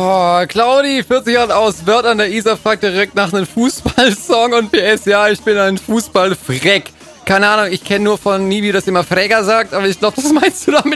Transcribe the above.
Oh, Claudi, 40 Jahre aus Wörtern der Isar, fragt direkt nach einem Fußballsong und PS, ja, ich bin ein Fußballfreck. Keine Ahnung, ich kenne nur von Nibi, dass immer Fräger sagt, aber ich glaube, das meinst du damit